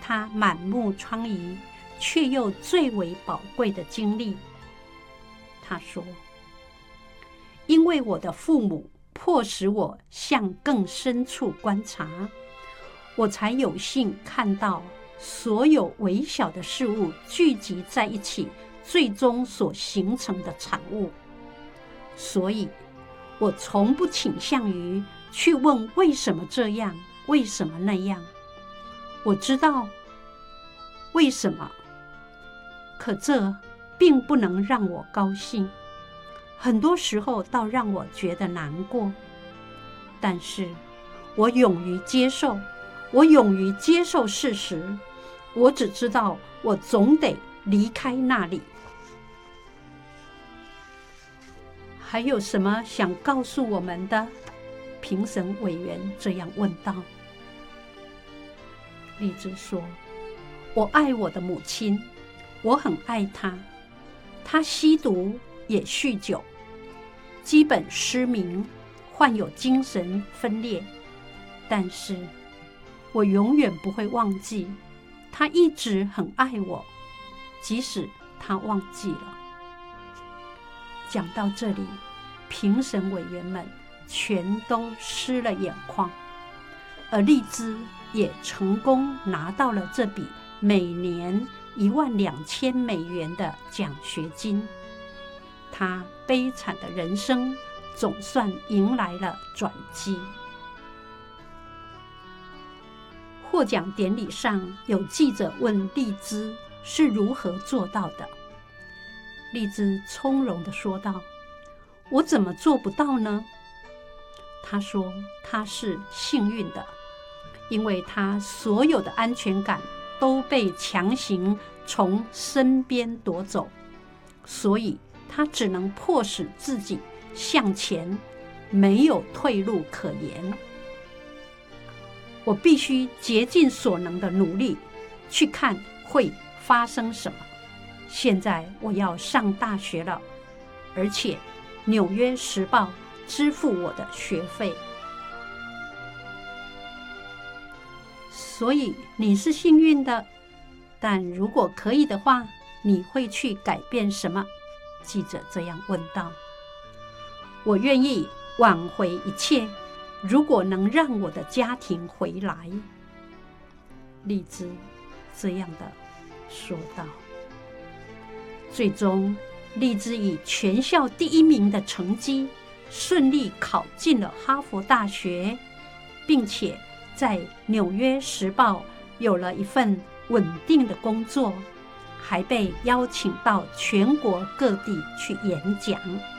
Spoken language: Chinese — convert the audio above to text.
他满目疮痍却又最为宝贵的经历。他说：因为我的父母迫使我向更深处观察，我才有幸看到所有微小的事物聚集在一起，最终所形成的产物。所以我从不倾向于去问为什么这样，为什么那样。我知道为什么，可这并不能让我高兴，很多时候倒让我觉得难过。但是我勇于接受，我勇于接受事实。我只知道我总得离开那里。还有什么想告诉我们的？评审委员这样问道。丽兹说：我爱我的母亲，我很爱她。她吸毒也酗酒，基本失明，患有精神分裂。但是我永远不会忘记，她一直很爱我，即使她忘记了。讲到这里，评审委员们全都湿了眼眶，而丽兹也成功拿到了这笔每年12000美元的奖学金。她悲惨的人生总算迎来了转机。获奖典礼上，有记者问丽兹是如何做到的。丽兹从容地说道：我怎么做不到呢？她说她是幸运的，因为她所有的安全感都被强行从身边夺走，所以她只能迫使自己向前，没有退路可言。我必须竭尽所能的努力，去看会发生什么。现在我要上大学了，而且《纽约时报》支付我的学费。所以你是幸运的，但如果可以的话，你会去改变什么？记者这样问道。我愿意挽回一切，如果能让我的家庭回来。丽兹这样的说道。最终，丽兹以全校第1名的成绩顺利考进了哈佛大学，并且在《纽约时报》有了一份稳定的工作，还被邀请到全国各地去演讲。